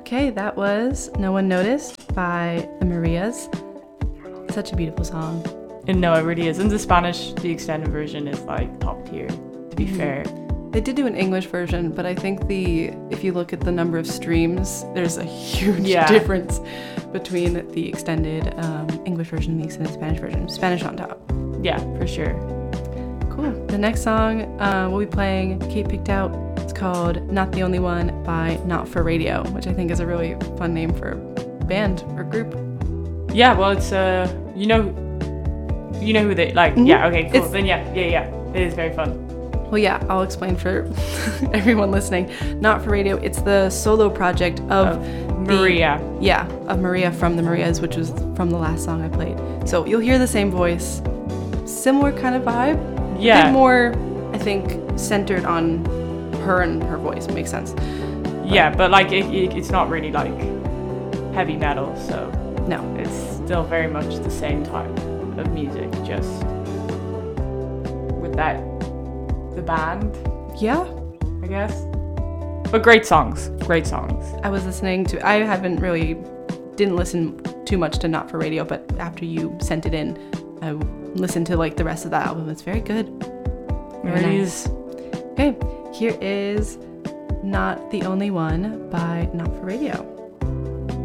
Okay, that was No One Noticed by the Marias. Such a beautiful song. And no, it really is. In the Spanish, the extended version is like top tier, to be fair. They did do an English version, but I think if you look at the number of streams, there's a huge difference between the extended English version and the extended Spanish version. Spanish on top. Yeah, for sure. Cool. The next song we'll be playing, Kate picked out, it's called Not the Only One by Not for Radio, which I think is a really fun name for a band or group. Yeah, well, it's, you know who they, like, yeah, okay, cool. Then yeah, it is very fun. Well, yeah, I'll explain for everyone listening. Not for Radio, it's the solo project of Maria. Of Maria from the Marias, which was from the last song I played. So you'll hear the same voice, similar kind of vibe. Yeah. A bit more, I think, centered on her and her voice. Makes sense. Yeah, but like it's not really like heavy metal, so no, it's still very much the same type of music, just with the band. Yeah, I guess. But great songs. I was listening to. I didn't listen too much to Not for Radio, but after you sent it in, I listened to like the rest of that album. It's very good. Very nice. Okay, here is Not the Only One by Not for Radio.